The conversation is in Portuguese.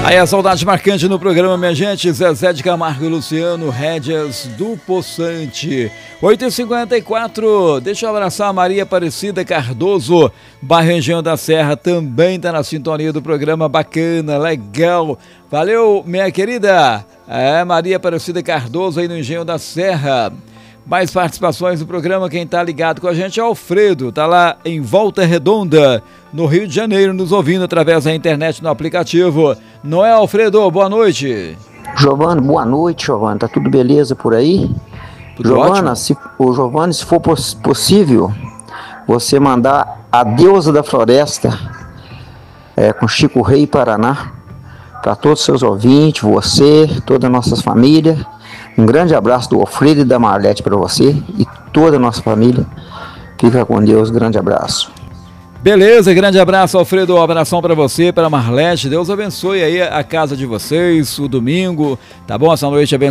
Aí a saudade marcante no programa, minha gente. Zezé de Camargo e Luciano, rédeas do Poçante. 8h54, deixa eu abraçar a Maria Aparecida Cardoso, bairro Engenho da Serra, também está na sintonia do programa. Bacana, legal. Valeu, minha querida. Maria Aparecida Cardoso aí no Engenho da Serra. Mais participações do programa, quem tá ligado com a gente é Alfredo, tá lá em Volta Redonda, no Rio de Janeiro, nos ouvindo através da internet no aplicativo. Não é, Alfredo? Boa noite. Giovana, boa noite, Giovana. Tá tudo beleza por aí? Tudo Giovana, ótimo? Se for possível, você mandar a Deusa da Floresta com Chico Rei Paraná, para todos os seus ouvintes, você, toda a nossa família. Um grande abraço do Alfredo e da Marlete para você e toda a nossa família. Fica com Deus, grande abraço. Beleza, grande abraço, Alfredo, um abração para você, para Marlete. Deus abençoe aí a casa de vocês, o domingo, tá bom? Essa noite abençoada.